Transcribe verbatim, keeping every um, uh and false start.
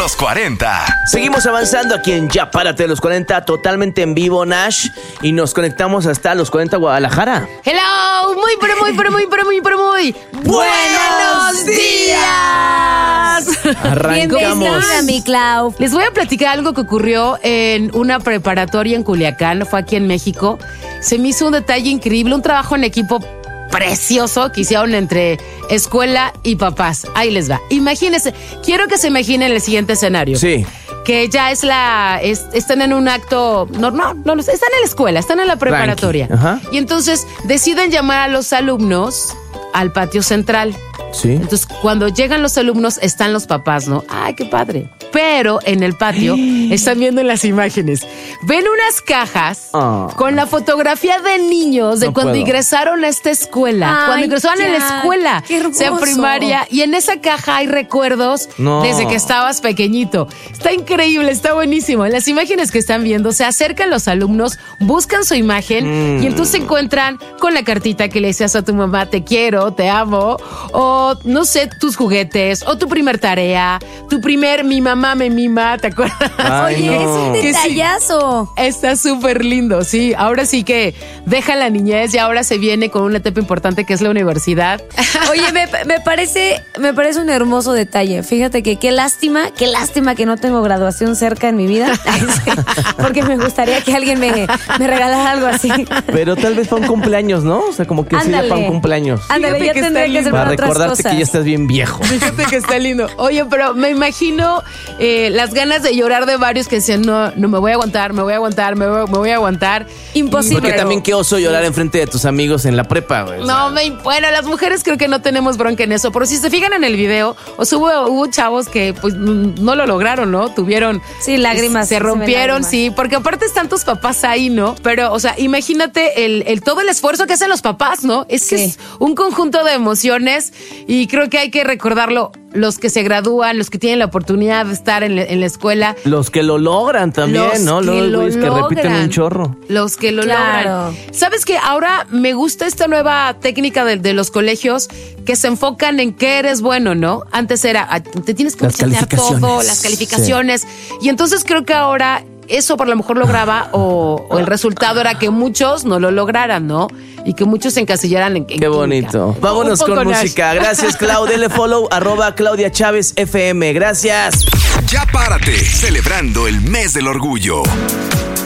los cuarenta. Seguimos avanzando aquí en Ya Párate de los cuarenta, totalmente en vivo, Nash. Y nos conectamos hasta los cuarenta Guadalajara. Hello, muy, pero muy, pero muy, pero muy, pero muy. ¡Buenos días! Arrancamos. Bienvenida, mi Clau. Les voy a platicar algo que ocurrió en una preparatoria en Culiacán, fue aquí en México. Se me hizo un detalle increíble, un trabajo en equipo precioso que hicieron entre escuela y papás. Ahí les va. Imagínense, quiero que se imaginen el siguiente escenario. Sí. Que ya es la... Es, están en un acto... No, no, no, están en la escuela, están en la preparatoria. Ajá. Y entonces deciden llamar a los alumnos al patio central. Sí. Entonces, cuando llegan los alumnos, están los papás, ¿no? ¡Ay, qué padre! Pero en el patio están viendo en las imágenes. Ven unas cajas oh. con la fotografía de niños de no cuando puedo. ingresaron a esta escuela. Ay, cuando ingresaron en la Jack, escuela, qué hermoso. sea primaria. Y en esa caja hay recuerdos No. desde que estabas pequeñito. Está increíble, está buenísimo. En las imágenes que están viendo, se acercan los alumnos, buscan su imagen Mm. y entonces se encuentran con la cartita que le decías a tu mamá, te quiero, te amo, o no sé, tus juguetes, o tu primer tarea, tu primer mi mamá me mima, ¿te acuerdas? Ay, Oye, no. es un Que sí. detallazo. Está súper lindo, sí. Ahora sí que deja la niñez y ahora se viene con una etapa importante que es la universidad. Oye, me, me parece, me parece un hermoso detalle. Fíjate que qué lástima, qué lástima que no tengo graduación cerca en mi vida. Ay, sí, porque me gustaría que alguien me, me regalara algo así. Pero tal vez para un cumpleaños, ¿no? O sea, como que sí, ya para un cumpleaños. Ándale, Fíjate ya que tendría está que ser lindo. Para para otras recordarte cosas. que ya estás bien viejo. Fíjate que está lindo. Oye, pero me imagino eh, las ganas de llorar de varios que decían, no, no me voy a aguantar, me voy a aguantar, me voy, me voy a aguantar. Imposible. Porque Pero- también qué oso llorar enfrente de tus amigos en la prepa, güey. O sea, No, me, bueno, las mujeres creo que no tenemos bronca en eso, pero si se fijan en el video, o sea, hubo, hubo chavos que pues n- no lo lograron, ¿no? Tuvieron... Sí, lágrimas, Se sí, se ven rompieron, lágrimas. sí, porque aparte están tus papás ahí, ¿no? Pero, o sea, imagínate el, el todo el esfuerzo que hacen los papás, ¿no? Es que Sí. es un conjunto de emociones y creo que hay que recordarlo. Los que se gradúan, los que tienen la oportunidad de estar en, la- en la escuela. Los que lo logran también, Los ¿no? que Luego lo güeyes que repiten logran. un chorro. Los que lo Claro. logran. ¿Sabes qué? Ahora me gusta esta nueva técnica de, de los colegios que se enfocan en qué eres bueno, ¿no? Antes era, ah, te tienes que Las enseñar todo, calificaciones. las calificaciones. Y entonces creo que ahora eso por lo mejor lograba o, o el resultado era que muchos no lo lograran, ¿no? Y que muchos se encasillaran en, en Qué química. bonito. Un Vámonos poco, con Nash. música. Gracias, Clau. Dele follow, arroba Claudia Chávez F M. Gracias. Ya Párate, celebrando el mes del orgullo.